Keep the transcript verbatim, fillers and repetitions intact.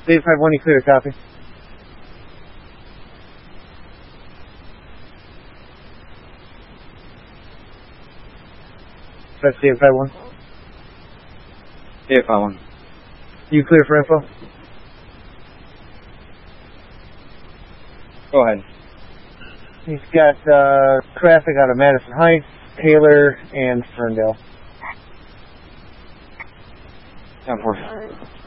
eight five one, you clear to copy. That's eight five one. eight five one. You clear for info? Go ahead. He's got uh, traffic out of Madison Heights, Taylor, and Ferndale. ten four.